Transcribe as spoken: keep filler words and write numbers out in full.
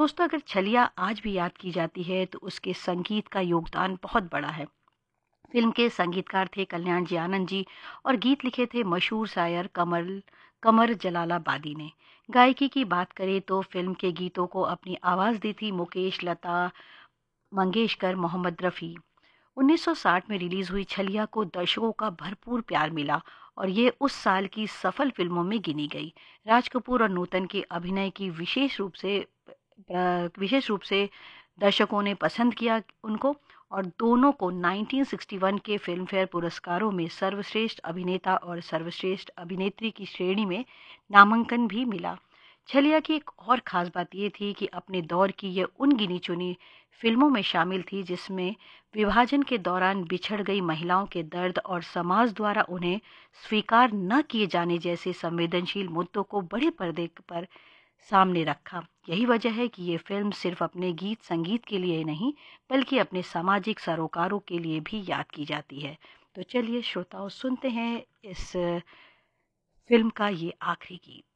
दोस्तों, अगर छलिया आज भी याद की जाती है तो उसके संगीत का योगदान बहुत बड़ा है। फ़िल्म के संगीतकार थे कल्याण जी आनंद जी और गीत लिखे थे मशहूर शायर कमल कमर जलालाबादी ने। गायकी की बात करें तो फ़िल्म के गीतों को अपनी आवाज़ दी थी मुकेश, लता मंगेशकर, मोहम्मद रफ़ी। उन्नीस सौ साठ में रिलीज़ हुई छलिया को दर्शकों का भरपूर प्यार मिला और ये उस साल की सफल फ़िल्मों में गिनी गई। राज कपूर और नूतन के अभिनय की विशेष रूप से अ, विशेष रूप से दर्शकों ने पसंद किया उनको और दोनों को उन्नीस सौ इकसठ के फ़िल्म फेयर पुरस्कारों में सर्वश्रेष्ठ अभिनेता और सर्वश्रेष्ठ अभिनेत्री की श्रेणी में नामांकन भी मिला। छलिया की एक और ख़ास बात ये थी कि अपने दौर की ये उन गिनी-चुनी फ़िल्मों में शामिल थी जिसमें विभाजन के दौरान बिछड़ गई महिलाओं के दर्द और समाज द्वारा उन्हें स्वीकार न किए जाने जैसे संवेदनशील मुद्दों को बड़े पर्दे पर सामने रखा। यही वजह है कि ये फ़िल्म सिर्फ़ अपने गीत संगीत के लिए नहीं, बल्कि अपने सामाजिक सरोकारों के लिए भी याद की जाती है। तो चलिए श्रोताओं, सुनते हैं इस फ़िल्म का ये आखिरी गीत।